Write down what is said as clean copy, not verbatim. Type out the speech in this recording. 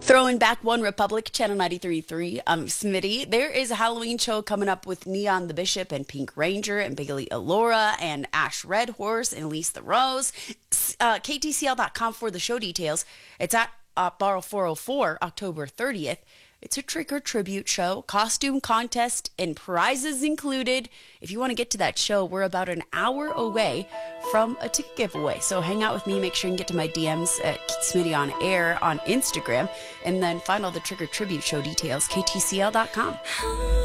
Throwing back One Republic, Channel 93.3. I'm Smitty. There is a Halloween show coming up with Neon the Bishop and Pink Ranger and Bailey Alora and Ash Red Horse and Elise the Rose. KTCL.com for the show details. It's at Bar 404, October 30th. It's a trick-or tribute show, costume contest, and prizes included. If you want to get to that show, we're about an hour away from a ticket giveaway. So hang out with me. Make sure you can get to my DMs at Smitty on Air on Instagram. And then find all the trick-or tribute show details, ktcl.com.